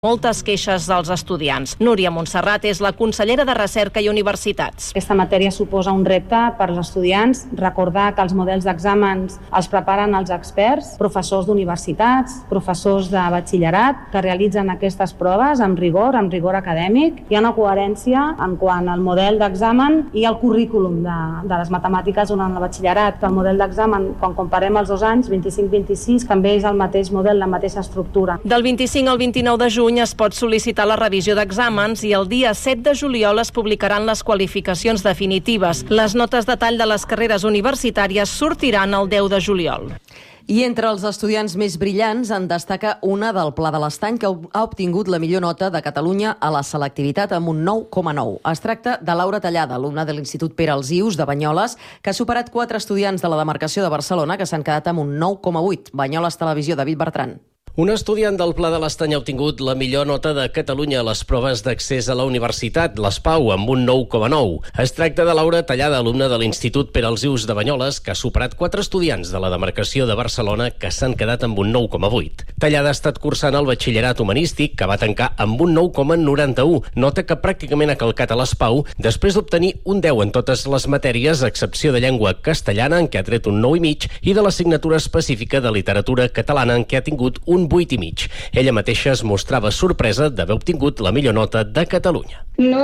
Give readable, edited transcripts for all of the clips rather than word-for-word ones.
moltes queixes dels estudiants. Núria Montserrat és la consellera de Recerca i Universitats. Aquesta matèria suposa un repte per als estudiants, recordar que els models d'exàmens els preparen els experts, professors d'universitats, professors de batxillerat, que realitzen aquestes proves amb rigor acadèmic. Hi ha una coherència en quant al model d'examen i al currículum de les matemàtiques durant el batxillerat, que el model d'examen, quan comparem els 2 anys, 25-26, també és el mateix model, la mateixa estructura. Del 25 al 29 de juny es pot sol·licitar la revisió d'exàmens i el dia 7 de juliol es publicaran les qualificacions definitives. Les notes de tall de les carreres universitàries sortiran el 10 de juliol. I entre els estudiants més brillants en destaca una del Pla de l'Estany que ha obtingut la millor nota de Catalunya a la selectivitat amb un 9,9. Es tracta de Laura Tallada, alumna de l'Institut Pere Alsius de Banyoles, que ha superat 4 estudiants de la demarcació de Barcelona que s'han quedat amb un 9,8. Banyoles Televisió, David Bertran. Un estudiant del Pla de l'Estany ha obtingut la millor nota de Catalunya a les proves d'accés a la universitat, l'ESPAU, amb un 9,9. Es tracta de Laura Tallada, alumna de l'Institut Pere Alsius de Banyoles, que ha superat 4 estudiants de la demarcació de Barcelona que s'han quedat amb un 9,8. Tallada ha estat cursant el batxillerat humanístic, que va tancar amb un 9,91, nota que pràcticament ha calcat a l'ESPAU després d'obtenir un 10 en totes les matèries, a excepció de llengua castellana, en què ha tret un 9,5, i de l'assignatura específica de literatura catalana, en què ha tingut un 8,5. Ella mateixa es mostrava sorpresa d'haver obtingut la millor nota de Catalunya.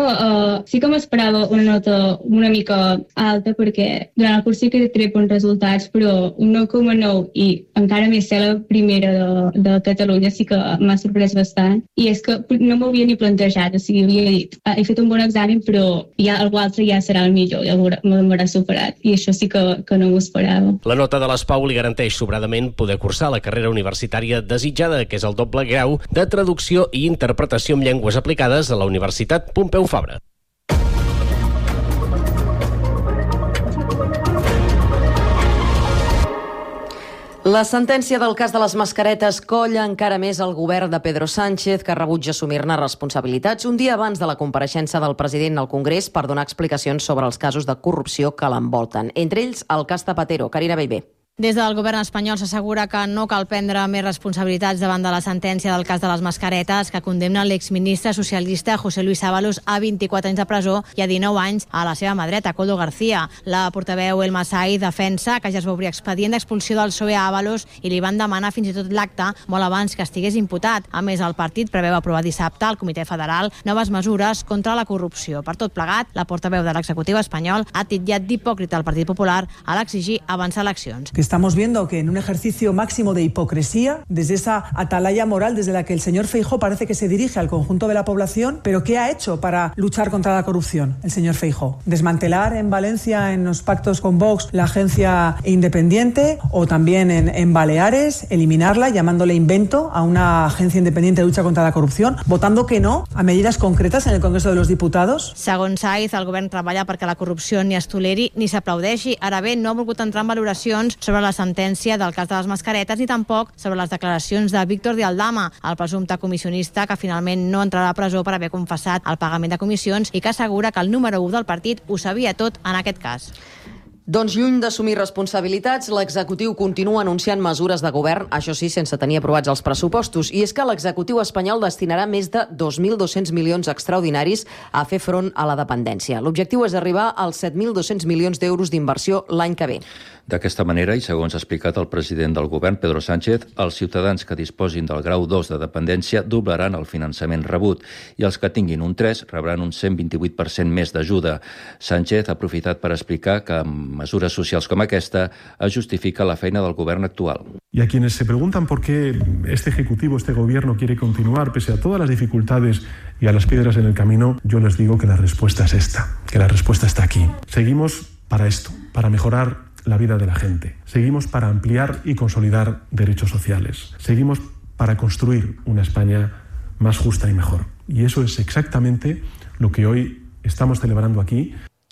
No, sí que m'esperava una nota una mica alta perquè durant el curs sí que he tret bons resultats, però un 9,9 i encara més ser la primera de Catalunya sí que m'ha sorprès bastant. I és que no m'havia ni plantejat, o sigui, havia dit, he fet un bon examen, però ja l'altre ja serà el millor, ja m'haurà superat. I això sí que no m'ho esperava. La nota de l'ESPAU li garanteix sobradament poder cursar la carrera universitària desitjada, que és el doble grau de traducció i interpretació en llengües aplicades a la Universitat Pompeu Fabra. La sentència del cas de les mascaretes colla encara més el govern de Pedro Sánchez, que rebutja assumir-ne responsabilitats un dia abans de la compareixença del president al Congrés per donar explicacions sobre els casos de corrupció que l'envolten. Entre ells, el cas Zapatero. Carina Bellver. Des del govern espanyol s'assegura que no cal prendre més responsabilitats davant de la sentència del cas de les mascaretes que condemna l'exministre socialista José Luis Ábalos a 24 anys de presó i a 19 anys a la seva mà dreta, Koldo García. La portaveu El Masai defensa que ja es va obrir expedient d'expulsió del PSOE a Ábalos i li van demanar fins i tot l'acte molt abans que estigués imputat. A més, el partit preveu aprovar dissabte al Comitè Federal noves mesures contra la corrupció. Per tot plegat, la portaveu de l'executiu espanyol ha titllat d'hipòcrita el Partit Popular a l'exigir avançar eleccions. Estamos viendo que en un ejercicio máximo de hipocresía, desde esa atalaya moral desde la que el señor Feijóo parece que se dirige al conjunto de la población, pero ¿qué ha hecho para luchar contra la corrupción el señor Feijóo? ¿Desmantelar en Valencia, en los pactos con Vox, la agencia independiente? ¿O también en Baleares, eliminarla, llamándole invento a una agencia independiente de lucha contra la corrupción, votando que no a medidas concretas en el Congreso de los Diputados? Segons Saiz, el govern treballa perquè la corrupció ni es toleri ni s'aplaudeixi. Ara bé, no ha volgut entrar en valoracions sobre la sentència del cas de les mascaretes ni tampoc sobre les declaracions de Víctor de Aldama, el presumpte comissionista que finalment no entrarà a presó per haver confessat el pagament de comissions i que assegura que el número 1 del partit ho sabia tot en aquest cas. Doncs lluny d'assumir responsabilitats, l'executiu continua anunciant mesures de govern, això sí, sense tenir aprovats els pressupostos. I és que l'executiu espanyol destinarà més de 2.200 milions extraordinaris a fer front a la dependència. L'objectiu és arribar als 7.200 milions d'euros d'inversió l'any que ve. D'aquesta manera, i segons ha explicat el president del govern, Pedro Sánchez, els ciutadans que disposin del grau 2 de dependència doblaran el finançament rebut i els que tinguin un 3 rebran un 128% més d'ajuda. Sánchez ha aprofitat per explicar que amb mesures socials com aquesta es justifica la feina del govern actual. Y a quienes se preguntan por qué este Ejecutivo, este Gobierno quiere continuar pese a todas las dificultades y a las piedras en el camino, yo les digo que la respuesta es esta, que la respuesta está aquí. Seguimos para esto, para mejorar la vida de la gente. Seguimos para ampliar y consolidar derechos sociales. Seguimos para construir una España más justa y mejor. Y eso es exactamente lo que hoy estamos celebrando aquí.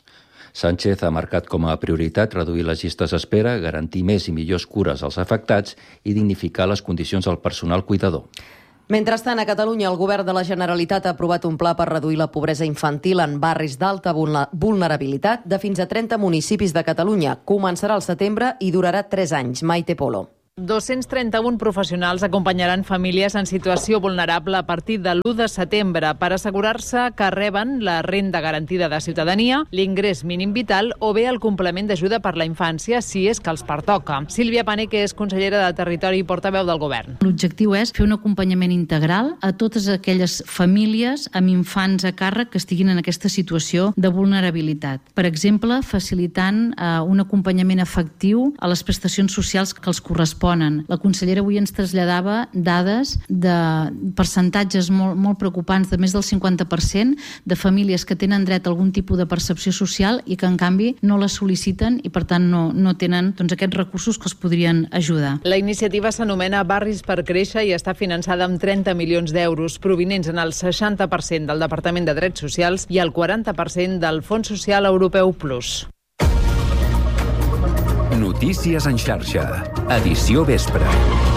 Sánchez ha marcat com a prioritat reduir les llistes d'espera, garantir més i millors cures als afectats i dignificar les condicions del personal cuidador. Mentrestant, a Catalunya, el govern de la Generalitat ha aprovat un pla per reduir la pobresa infantil en barris d'alta vulnerabilitat de fins a 30 municipis de Catalunya. Començarà al setembre i durarà 3 anys. Maite Polo. 231 professionals acompanyaran famílies en situació vulnerable a partir de l'1 de setembre per assegurar-se que reben la renda garantida de ciutadania, l'ingrés mínim vital o bé el complement d'ajuda per la infància, si és que els pertoca. Sílvia Paneque és consellera de Territori i portaveu del Govern. L'objectiu és fer un acompanyament integral a totes aquelles famílies amb infants a càrrec que estiguin en aquesta situació de vulnerabilitat. Per exemple, facilitant un acompanyament efectiu a les prestacions socials que els corresponen. La consellera avui ens traslladava dades de percentatges molt preocupants de més del 50% de famílies que tenen dret a algun tipus de percepció social i que en canvi no la sol·liciten i per tant no tenen aquests recursos que els podrien ajudar. La iniciativa s'anomena Barris per Créixer i està finançada amb 30 milions d'euros provinents en el 60% del Departament de Drets Socials i el 40% del Fons Social Europeu Plus. Notícies en xarxa. Edició vespre.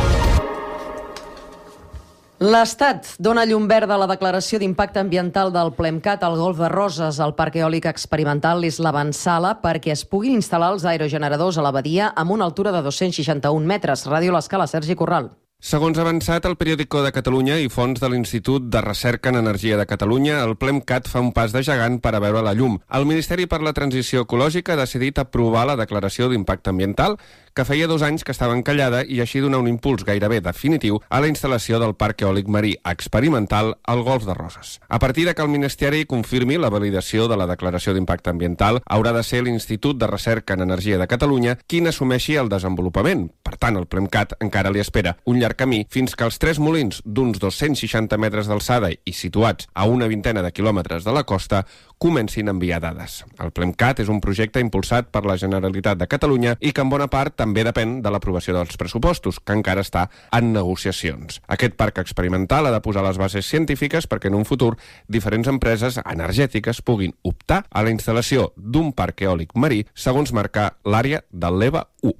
L'Estat dona llum verda a la declaració d'impacte ambiental del Plemcat al Golf de Roses. El parc eòlic experimental és l'avantsala perquè es puguin instal·lar els aerogeneradors a la badia amb una altura de 261 metres. Ràdio L'Escala, Sergi Corral. Segons ha avançat el Periódico de Catalunya i fons de l'Institut de Recerca en Energia de Catalunya, el Plemcat fa un pas de gegant per a veure la llum. El Ministeri per la Transició Ecològica ha decidit aprovar la declaració d'impacte ambiental, que feia 2 anys que estava encallada i així donar un impuls gairebé definitiu a la instal·lació del parc eòlic marí experimental al Golf de Roses. A partir de que el Ministeri confirmi la validació de la declaració d'impacte ambiental, haurà de ser l'Institut de Recerca en Energia de Catalunya qui n'assumeixi el desenvolupament. Per tant, el Plemcat encara li espera un llarg camí fins que els 3 molins d'uns 260 metres d'alçada i situats a una vintena de quilòmetres de la costa comencin a enviar dades. El Plemcat és un projecte impulsat per la Generalitat de Catalunya i que en bona part també depèn de l'aprovació dels pressupostos, que encara està en negociacions. Aquest parc experimental ha de posar les bases científiques perquè en un futur diferents empreses energètiques puguin optar a la instal·lació d'un parc eòlic marí segons marcar l'àrea del l'EVA 1.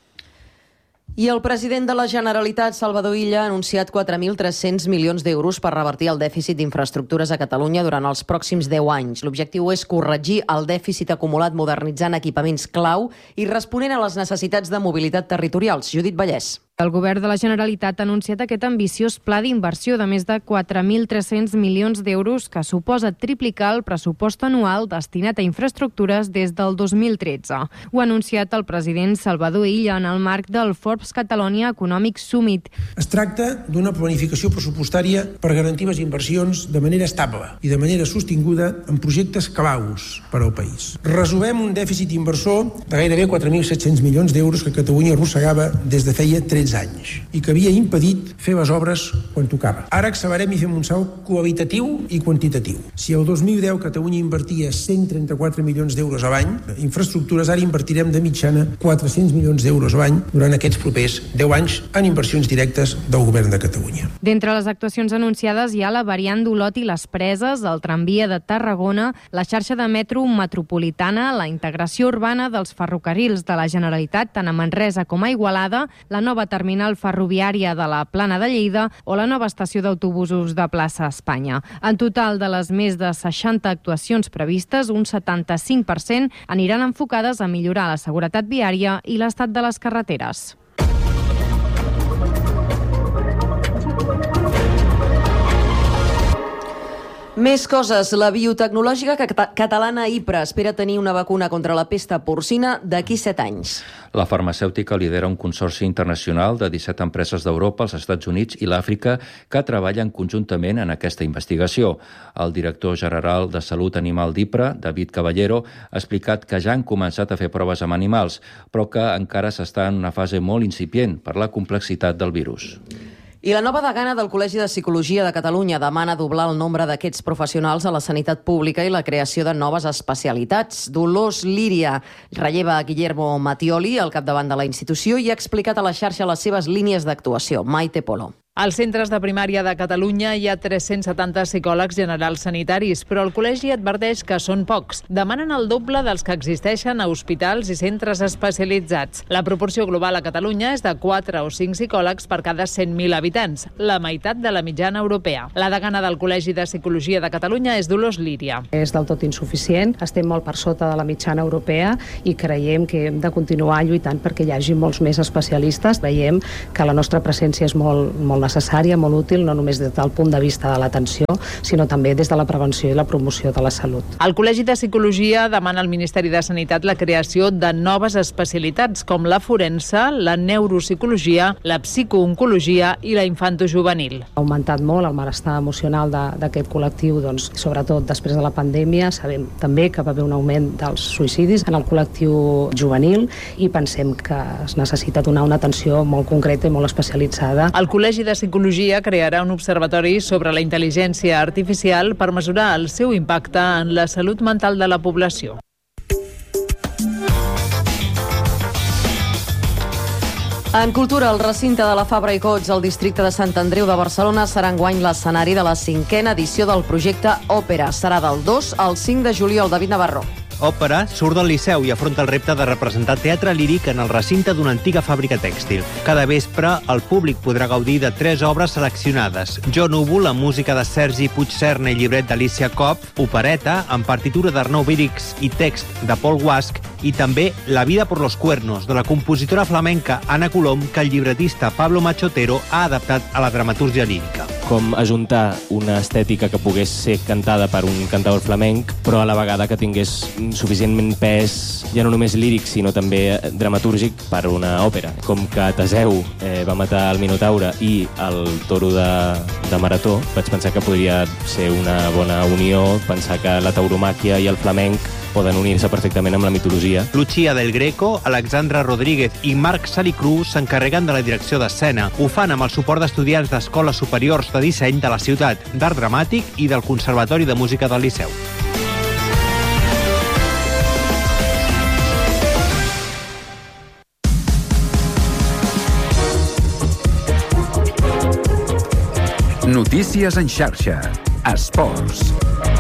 I el president de la Generalitat, Salvador Illa, ha anunciat 4.300 milions d'euros per revertir el dèficit d'infraestructures a Catalunya durant els pròxims 10 anys. L'objectiu és corregir el dèficit acumulat modernitzant equipaments clau i responent a les necessitats de mobilitat territorials. Judit Vallès. El govern de la Generalitat ha anunciat aquest ambiciós pla d'inversió de més de 4.300 milions d'euros que suposa triplicar el pressupost anual destinat a infraestructures des del 2013. Ho ha anunciat el president Salvador Illa en el marc del Forbes Catalonia Economic Summit. Es tracta d'una planificació pressupostària per garantir les inversions de manera estable i de manera sostinguda en projectes claus per al país. Resolem un dèficit inversor de gairebé 4.700 milions d'euros que Catalunya arrossegava des de feia 13 anys i que havia impedit fer les obres quan tocava. Ara accelerem i fem un salt qualitatiu i quantitatiu. Si el 2010 Catalunya invertia 134 milions d'euros a l'any, infraestructures ara invertirem de mitjana 400 milions d'euros a l'any durant aquests propers 10 anys en inversions directes del govern de Catalunya. D'entre les actuacions anunciades hi ha la variant d'Olot i les Preses, el tramvia de Tarragona, la xarxa de metro metropolitana, la integració urbana dels ferrocarrils de la Generalitat tant a Manresa com a Igualada, la nova terminal ferroviària de la Plana de Lleida o la nova estació d'autobusos de Plaça Espanya. En total, de les més de 60 actuacions previstes, un 75% aniran enfocades a millorar la seguretat viària i l'estat de les carreteres. Més coses. La biotecnològica catalana IPRA espera tenir una vacuna contra la pesta porcina d'aquí 7 anys. La farmacèutica lidera un consorci internacional de 17 empreses d'Europa, els Estats Units i l'Àfrica que treballen conjuntament en aquesta investigació. El director general de Salut Animal d'IPRA, David Caballero, ha explicat que ja han començat a fer proves amb animals, però que encara s'està en una fase molt incipient per la complexitat del virus. I la nova degana del Col·legi de Psicologia de Catalunya demana doblar el nombre d'aquests professionals a la sanitat pública i la creació de noves especialitats. Dolors Líria relleva Guillermo Mattioli al capdavant de la institució i ha explicat a la xarxa les seves línies d'actuació. Maite Polo. Als centres de primària de Catalunya hi ha 370 psicòlegs generals sanitaris, però el col·legi adverteix que són pocs. Demanen el doble dels que existeixen a hospitals i centres especialitzats. La proporció global a Catalunya és de 4 o 5 psicòlegs per cada 100.000 habitants, la meitat de la mitjana europea. La degana del Col·legi de Psicologia de Catalunya és Dolors Líria. És del tot insuficient, estem molt per sota de la mitjana europea i creiem que hem de continuar lluitant perquè hi hagi molts més especialistes. Veiem que la nostra presència és molt necessària, molt útil, no només des del punt de vista de l'atenció, sinó també des de la prevenció i la promoció de la salut. El Col·legi de Psicologia demana al Ministeri de Sanitat la creació de noves especialitats com la forense, la neuropsicologia, la psicooncologia i la infantojuvenil. Ha augmentat molt el malestar emocional d'aquest col·lectiu, doncs, sobretot després de la pandèmia. Sabem també que va haver un augment dels suïcidis en el col·lectiu juvenil i pensem que es necessita donar una atenció molt concreta i molt especialitzada. El Col·legi de Psicologia crearà un observatori sobre la intel·ligència artificial per mesurar el seu impacte en la salut mental de la població. En cultura, el recinte de la Fabra i Coats al districte de Sant Andreu de Barcelona serà enguany l'escenari de la 5a edició del projecte Òpera. Serà del 2 al 5 de juliol. David Navarro. Òpera surt del Liceu i afronta el repte de representar teatre líric en el recinte d'una antiga fàbrica tèxtil. Cada vespre, el públic podrà gaudir de 3 obres seleccionades. Jo Núvol, amb música de Sergi Puigcerna i llibret d'Alicia Kopf, opereta, amb partitura d'Arnau Vírix i text de Paul Guasc, i també La vida por los cuernos, de la compositora flamenca Anna Colom, que el llibretista Pablo Machotero ha adaptat a la dramatúrgia lírica. Com ajuntar una estètica que pogués ser cantada per un cantador flamenc, però a la vegada que tingués suficientment pes, ja no només líric, sinó també dramatúrgic per una òpera. Com que Teseu va matar el Minotaure i el toro de Marató, vaig pensar que podria ser una bona unió, pensar que la tauromàquia i el flamenc poden unir-se perfectament amb la mitologia. Lucía del Greco, Alexandra Rodríguez i Marc Salicru s'encarreguen de la direcció d'escena. Ho fan amb el suport d'estudiants d'escoles superiors de disseny de la ciutat, d'art dramàtic i del Conservatori de Música del Liceu. Notícies en xarxa. Esports.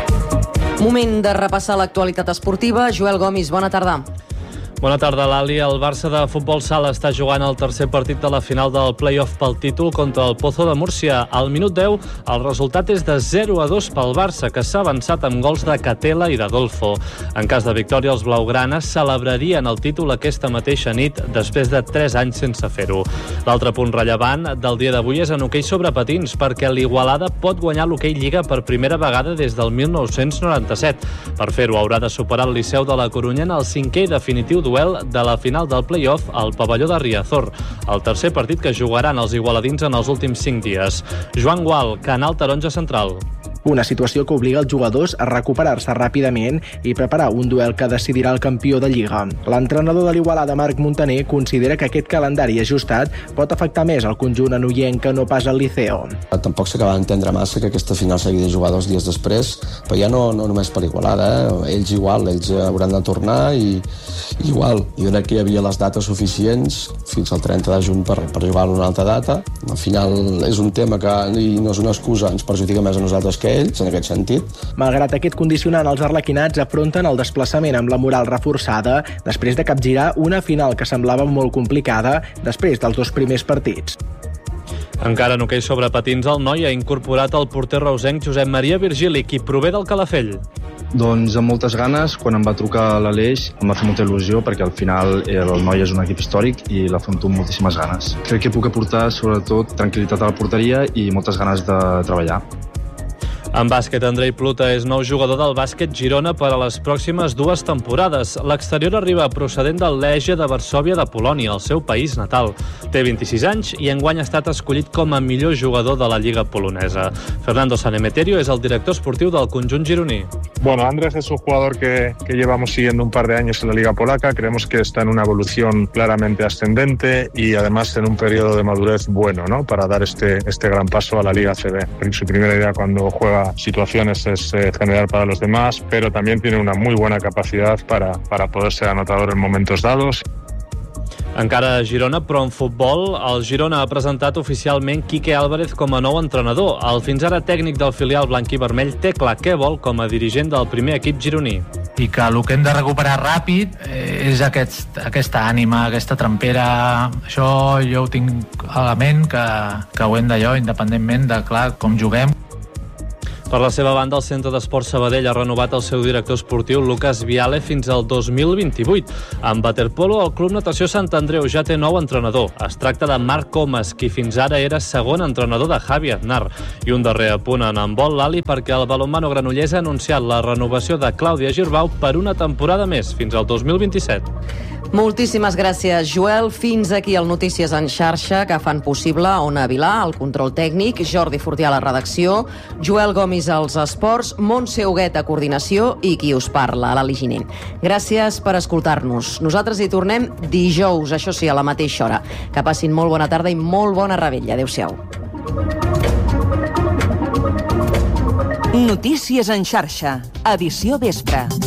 Moment de repassar l'actualitat esportiva. Joel Gomis, bona tarda. Bona tarda, Lali. El Barça de futbol sala està jugant el tercer partit de la final del play-off pel títol contra el Pozo de Múrcia. Al minut 10, el resultat és de 0-2 pel Barça, que s'ha avançat amb gols de Catela i d'Adolfo. En cas de victòria, els blaugranes celebrarien el títol aquesta mateixa nit, després de 3 anys sense fer-ho. L'altre punt rellevant del dia d'avui és en hoquei sobre patins, perquè l'Igualada pot guanyar l'hoquei Lliga per primera vegada des del 1997. Per fer-ho, haurà de superar el Liceu de la Corunya en el 5è i definitiu duel de la final del play-off al pavelló de Riazor, el tercer partit que jugaran els igualadins en els últims 5 dies. Joan Gual, Canal Taronja Central. Una situació que obliga els jugadors a recuperar-se ràpidament i preparar un duel que decidirà el campió de Lliga. L'entrenador de l'Igualada, Marc Montaner, considera que aquest calendari ajustat pot afectar més el conjunt anoienc que no pas el Liceo. Tampoc s'acaba d'entendre massa que aquesta final s'hagi de jugar 2 dies després, però ja no només per Igualada, ells igual, ells hauran de tornar i igual. Jo crec que hi havia les dates suficients fins al 30 de juny per jugar en una altra data. Al final és un tema que no és una excusa, ens perjudica més a nosaltres que ells, en aquest sentit. Malgrat aquest condicionant, els arlequinats afronten el desplaçament amb la moral reforçada després de capgirar una final que semblava molt complicada després dels 2 primers partits. Encara en hoquei sobre patins, el Noi ha incorporat el porter reusenc Josep Maria Virgili, qui prové del Calafell. Doncs amb moltes ganes, quan em va trucar l'Aleix em va fer molta il·lusió perquè al final el Noi és un equip històric i l'afronto amb moltíssimes ganes. Crec que puc aportar sobretot tranquil·litat a la porteria i moltes ganes de treballar. En bàsquet, Andrei Pluta és nou jugador del Bàsquet Girona per a les pròximes 2 temporades. L'exterior arriba procedent del Legia de Varsòvia de Polònia, el seu país natal. Té 26 anys i enguany ha estat escollit com a millor jugador de la Lliga polonesa. Fernando Sanemeterio és el director esportiu del conjunt gironí. Bueno, Andrés es un jugador que llevamos siguiendo un par de años en la Liga Polaca. Creemos que está en una evolución claramente ascendente y además en un periodo de madurez bueno, ¿no? Para dar este gran paso a la Liga CB. Su primera idea cuando juega situaciones es generar para los demás, pero también tiene una muy buena capacidad para poder ser anotador en momentos dados. Encara a Girona, però en futbol, el Girona ha presentat oficialment Quique Álvarez com a nou entrenador. El fins ara tècnic del filial blanc i vermell té clar què vol com a dirigent del primer equip gironí. I que el que hem de recuperar ràpid és aquesta ànima, aquesta trempera. Això jo ho tinc a la ment, que ho hem d'allò, independentment de clar com juguem. Per la seva banda, el Centre d'Esport Sabadell ha renovat el seu director esportiu, Lucas Viale, fins al 2028. En waterpolo, el Club Natació Sant Andreu ja té nou entrenador. Es tracta de Marc Comas, qui fins ara era segon entrenador de Javi Aznar. I un darrer apunt en handbol, l'Ali, perquè el balonmano Granollers ha anunciat la renovació de Clàudia Girbau per una temporada més, fins al 2027. Moltíssimes gràcies, Joel. Fins aquí el Notícies en xarxa, que fan possible Ona Vilà, el control tècnic, Jordi Fortià a la redacció, Joel Gomis als esports, Montse Huguet a coordinació i qui us parla, l'Ali Giner. Gràcies per escoltar-nos. Nosaltres hi tornem dijous, això sí, a la mateixa hora. Que passin molt bona tarda i molt bona revetlla. Adéu-siau. Notícies en xarxa, edició vespre.